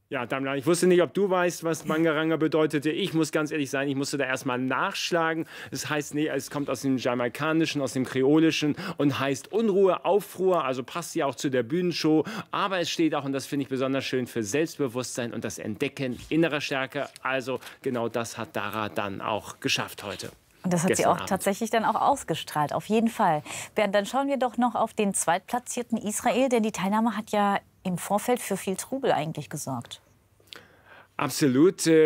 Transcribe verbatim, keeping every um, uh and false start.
Ja, Damla, ich wusste nicht, ob du weißt, was Bangaranga bedeutete. Ich muss ganz ehrlich sein, ich musste da erstmal nachschlagen. Es heißt, nee, es kommt aus dem Jamaikanischen, aus dem Kreolischen und heißt Unruhe, Aufruhr, also passt ja auch zu der Bühnenshow. Aber es steht auch, und das finde ich besonders schön, für Selbstbewusstsein und das Entdecken innerer Stärke. Also genau das hat Dara dann auch geschafft heute. Und das hat sie auch Abend. tatsächlich dann auch ausgestrahlt, auf jeden Fall. Bernd, dann schauen wir doch noch auf den zweitplatzierten Israel, denn die Teilnahme hat ja im Vorfeld für viel Trubel eigentlich gesorgt. Absolut.